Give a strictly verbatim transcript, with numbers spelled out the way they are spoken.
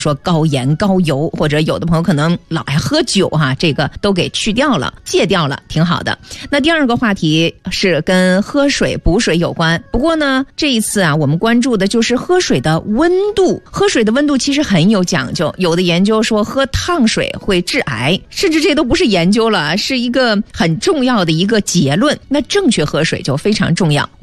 说高盐高油，或者有的朋友可能老爱喝酒哈、啊，这个都给去掉了，戒掉了，挺好的。那第二个话题是跟喝水补水有关，不过呢这一次啊我们关注的就是喝水的温度。喝水的温度其实很有讲究，有的研究说喝烫水会致癌，甚至这都不是研究了，是一个很重要的一个结论。那正确喝水就非常重要。